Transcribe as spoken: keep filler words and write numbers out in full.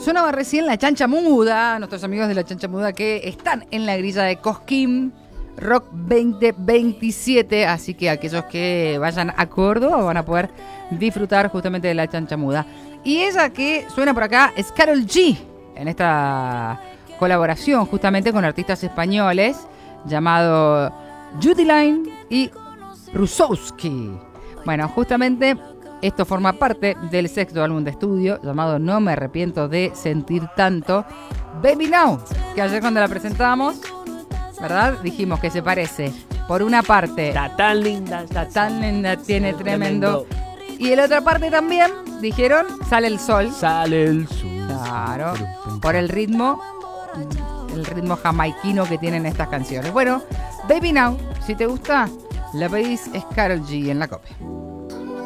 Sonaba recién La Chancha Muda, nuestros amigos de La Chancha Muda que están en la grilla de Cosquín Rock veinte veintisiete, así que aquellos que vayan a Córdoba van a poder disfrutar justamente de La Chancha Muda. Y ella que suena por acá es Karol G, en esta colaboración justamente con artistas españoles llamado Judy Line y Rusowski. Bueno, justamente esto forma parte del sexto álbum de estudio llamado No me arrepiento de sentir tanto. Baby Now, que ayer cuando la presentamos, ¿verdad? Dijimos que se parece. Por una parte, Está tan linda, está tan linda, tiene tremendo. Y en la otra parte también, dijeron, sale el sol. Sale el sol. Claro, por el ritmo, el ritmo jamaiquino que tienen estas canciones. Bueno, Baby Now, si te gusta, la pedís, es Karol G en la copia.